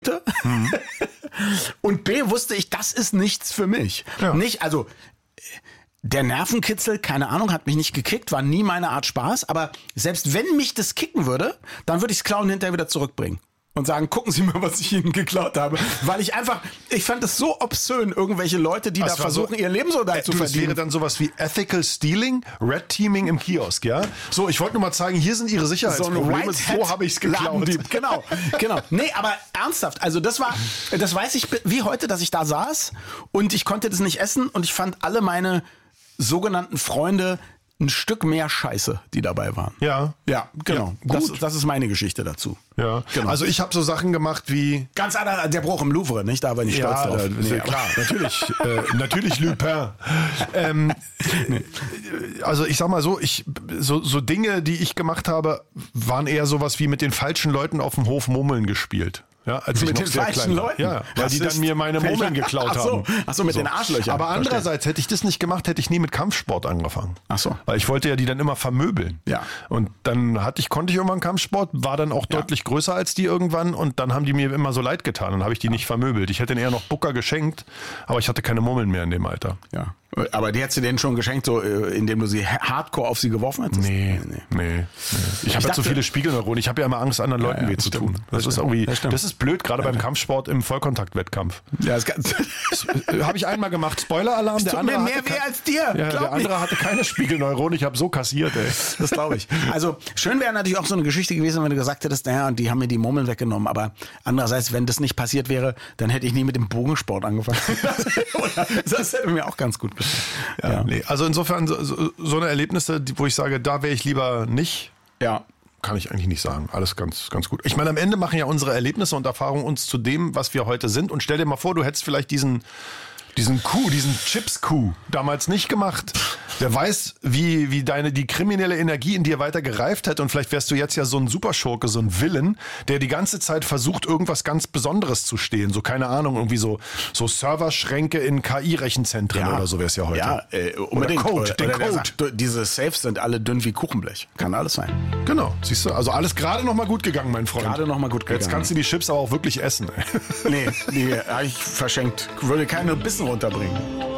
konnte. Und B, wusste ich, das ist nichts für mich. Ja. Nicht, also der Nervenkitzel, keine Ahnung, hat mich nicht gekickt, war nie meine Art Spaß. Aber selbst wenn mich das kicken würde, dann würde ich es klauen und hinterher wieder zurückbringen. Und sagen, gucken Sie mal, was ich Ihnen geklaut habe. Weil ich fand es so obszön, irgendwelche Leute, die da versuchen, ihr Lebensunterhalt zu verdienen. Das wäre dann sowas wie Ethical Stealing, Red Teaming im Kiosk, ja? So, ich wollte nur mal zeigen, hier sind Ihre Sicherheitsprobleme, so habe ich es geklaut. Genau. Nee, aber ernsthaft, also das weiß ich wie heute, dass ich da saß und ich konnte das nicht essen und ich fand alle meine sogenannten Freunde ein Stück mehr Scheiße, die dabei waren. Ja. Ja, genau. Ja, gut. Das ist meine Geschichte dazu. Ja. Genau. Also ich habe so Sachen gemacht wie... Ganz anders, der Bruch im Louvre, nicht? Da war ich stolz drauf. Klar, natürlich. Natürlich Lupin. Also ich sag mal so, so Dinge, die ich gemacht habe, waren eher sowas wie mit den falschen Leuten auf dem Hof Murmeln gespielt. Ja, als mit ich noch den sehr falschen klein war. Leuten? Ja, weil die dann mir meine Murmeln geklaut haben. Ach so, mit den Arschlöchern. Aber andererseits hätte ich das nicht gemacht, hätte ich nie mit Kampfsport angefangen. Ach so. Weil ich wollte ja die dann immer vermöbeln. Ja. Und dann konnte ich irgendwann Kampfsport, war dann auch deutlich größer als die irgendwann und dann haben die mir immer so leid getan. Dann habe ich die nicht vermöbelt. Ich hätte ihnen eher noch Bucker geschenkt, aber ich hatte keine Murmeln mehr in dem Alter. Ja. Aber die hättest du denen schon geschenkt, so indem du sie hardcore auf sie geworfen hättest? Nee. Ich habe ja zu viele Spiegelneuronen. Ich habe ja immer Angst, anderen Leuten weh zu tun. Das ist irgendwie, das ist blöd, gerade beim Kampfsport im Vollkontaktwettkampf. Ja, das habe ich einmal gemacht. Spoiler-Alarm. Es tut mir mehr weh als dir. Ja, der andere hatte keine Spiegelneuronen. Ich habe so kassiert, ey. Das glaube ich. Also schön wäre natürlich auch so eine Geschichte gewesen, wenn du gesagt hättest, naja, und die haben mir die Murmeln weggenommen. Aber andererseits, wenn das nicht passiert wäre, dann hätte ich nie mit dem Bogensport angefangen. Das hätte mir auch ganz gut gefallen. Ja. Nee, also insofern so eine Erlebnisse, wo ich sage, da wäre ich lieber nicht. Ja. Kann ich eigentlich nicht sagen. Alles ganz, ganz gut. Ich meine, am Ende machen ja unsere Erlebnisse und Erfahrungen uns zu dem, was wir heute sind. Und stell dir mal vor, du hättest vielleicht diesen Chips-Coup damals nicht gemacht. Wer weiß, wie die kriminelle Energie in dir weiter gereift hätte und vielleicht wärst du jetzt ja so ein Superschurke, so ein Villain, der die ganze Zeit versucht, irgendwas ganz Besonderes zu stehlen. So, keine Ahnung, irgendwie so Serverschränke in KI-Rechenzentren oder so wär's ja heute. Ja, unbedingt. Oder Code. Sagt, diese Safes sind alle dünn wie Kuchenblech. Kann alles sein. Genau, siehst du? Also alles gerade noch mal gut gegangen, mein Freund. Gerade noch mal gut gegangen. Jetzt kannst du die Chips aber auch wirklich essen. Nee, die habe ich verschenkt. Würde keine Bissen runterbringen.